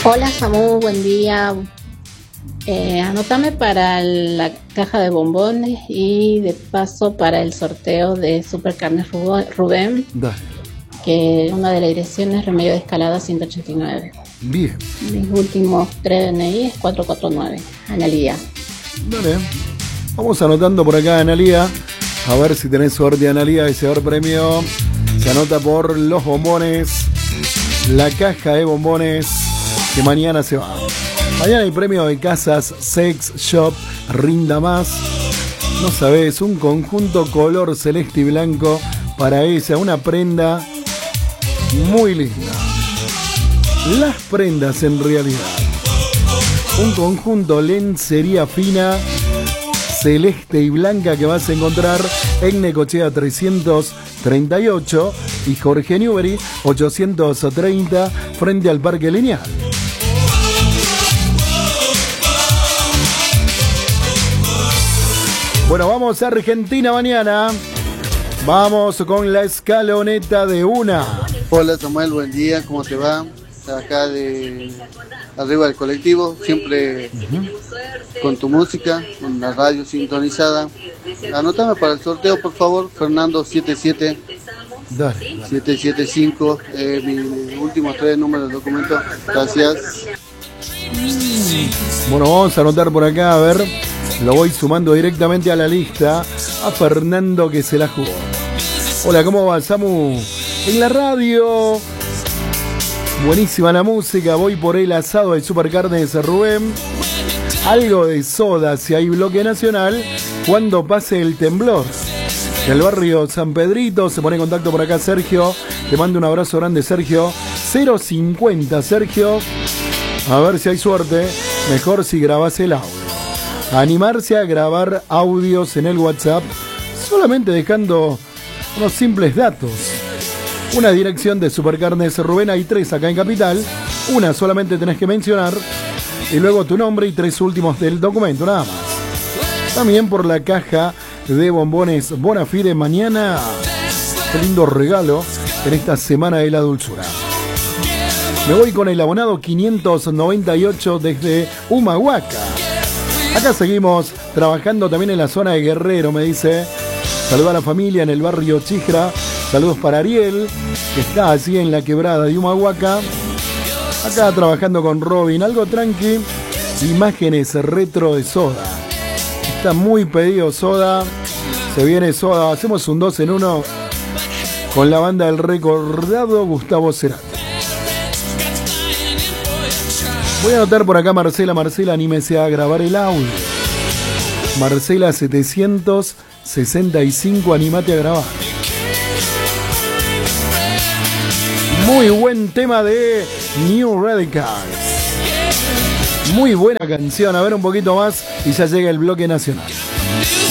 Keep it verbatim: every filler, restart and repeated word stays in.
Hola Samu, buen día. Eh, anótame para la caja de bombones y de paso para el sorteo de Supercarnes Rubén. Dale. Que una de las direcciones es Remedio de Escalada ciento ochenta y nueve. Bien. Mis últimos tres D N I es cuatro cuatro nueve. Analía. Dale. Vamos anotando por acá, Analía. A ver si tenés suerte, Analía. Ese premio se anota por los bombones. La caja de bombones que mañana se va. Mañana hay premio de Casas Sex Shop Rinda Más. No sabés, un conjunto color celeste y blanco para ella. Una prenda muy linda. Las prendas en realidad. Un conjunto lencería fina celeste y blanca que vas a encontrar en Necochea trescientos treinta y ocho y Jorge Newbery ochocientos treinta frente al Parque Lineal. Bueno, vamos a Argentina mañana. Vamos con la escaloneta de una. Hola Samuel, buen día, ¿cómo te va? Acá de arriba del colectivo, siempre uh-huh. con tu música, con la radio sintonizada. Anótame para el sorteo, por favor, Fernando setenta y siete. Dale, dale. setecientos setenta y cinco, eh, mis últimos tres números de documento. Gracias. Bueno, vamos a anotar por acá, a ver. Lo voy sumando directamente a la lista. A Fernando que se la jugó. Hola, ¿cómo va, Samu? En la radio. Buenísima la música. Voy por el asado de Supercarnes Rubén. Algo de soda si hay bloque nacional. Cuando pase el temblor. Del barrio San Pedrito. Se pone en contacto por acá Sergio. Te mando un abrazo grande, Sergio. cero cincuenta, Sergio. A ver si hay suerte. Mejor si grabas el audio. Animarse a grabar audios en el WhatsApp. Solamente dejando unos simples datos. Una dirección de Supercarnes Rubén, hay tres acá en Capital. Una solamente tenés que mencionar. Y luego tu nombre y tres últimos del documento, nada más. También por la caja de bombones Bonafide mañana. Qué lindo regalo en esta semana de la dulzura. Me voy con el abonado quinientos noventa y ocho desde Humahuaca. Acá seguimos trabajando también en la zona de Guerrero, me dice. Saludos a la familia en el barrio Chijra. Saludos para Ariel, que está así en la quebrada de Humahuaca. Acá trabajando con Robin, algo tranqui. Imágenes retro de Soda. Está muy pedido Soda. Se viene Soda. Hacemos un dos en uno con la banda del recordado Gustavo Cerati. Voy a anotar por acá Marcela. Marcela, anímese a grabar el audio. Marcela setecientos sesenta y cinco, animate a grabar. Muy buen tema de New Radicals. Muy buena canción. A ver un poquito más y ya llega el bloque nacional.